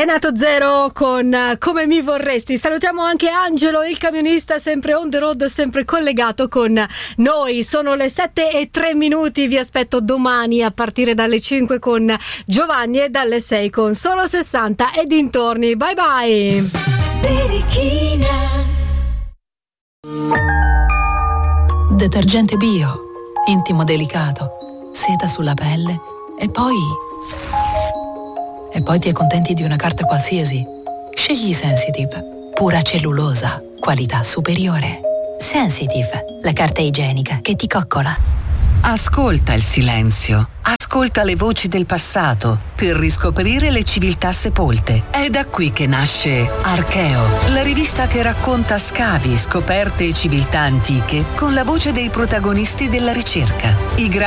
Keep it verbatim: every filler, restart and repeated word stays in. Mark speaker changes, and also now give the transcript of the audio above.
Speaker 1: Renato Zero con Come mi vorresti. Salutiamo anche Angelo, il camionista, sempre on the road, sempre collegato con noi. Sono le sette e tre minuti. Vi aspetto domani a partire dalle cinque con Giovanni e dalle sei con Solo sessanta e dintorni. Bye bye.
Speaker 2: Detergente bio, intimo delicato, seta sulla pelle e poi... E poi ti accontenti di una carta qualsiasi. Scegli Sensitive, pura cellulosa, qualità superiore. Sensitive, la carta igienica che ti coccola.
Speaker 3: Ascolta il silenzio, ascolta le voci del passato per riscoprire le civiltà sepolte. È da qui che nasce Archeo, la rivista che racconta scavi, scoperte e civiltà antiche con la voce dei protagonisti della ricerca. I